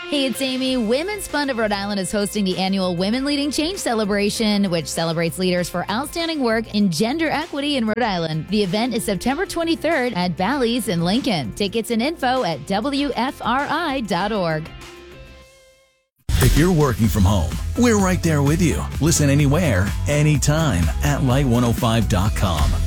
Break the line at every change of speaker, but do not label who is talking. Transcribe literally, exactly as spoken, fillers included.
Hey, it's Amy. Women's Fund of Rhode Island is hosting the annual Women Leading Change celebration, which celebrates leaders for outstanding work in gender equity in Rhode Island. The event is September twenty-third at Bally's in Lincoln. Tickets and info at W F R I dot org.
If you're working from home, we're right there with you. Listen anywhere, anytime at light one oh five dot com.